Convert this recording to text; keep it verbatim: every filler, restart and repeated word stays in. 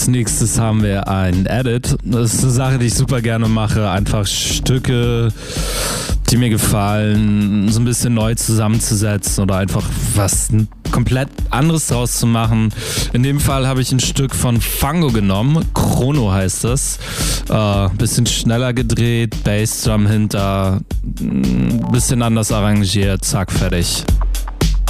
Als nächstes haben wir ein Edit. Das ist eine Sache, die ich super gerne mache. Einfach Stücke, die mir gefallen, so ein bisschen neu zusammenzusetzen oder einfach was komplett anderes draus zu machen. In dem Fall habe ich ein Stück von Fango genommen. Chrono heißt das. Äh, bisschen schneller gedreht, Bassdrum hinter, ein bisschen anders arrangiert, zack, fertig.